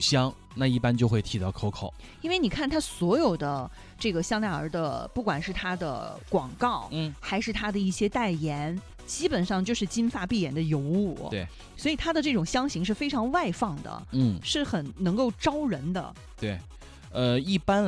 香，那一般就会提到 Coco。 因为你看它所有的这个香奈儿的，不管是它的广告，还是它的一些代言，基本上就是金发碧眼的尤物。 对， 所以它的这种香型是非常外放的，是很能够招人的。 对，一般